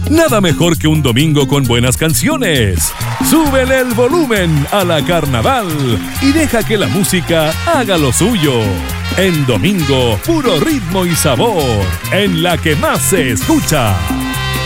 Nada mejor que un domingo con buenas canciones. Súbele el volumen a la Carnaval y deja que la música haga lo suyo. En domingo, puro ritmo y sabor, en la que más se escucha.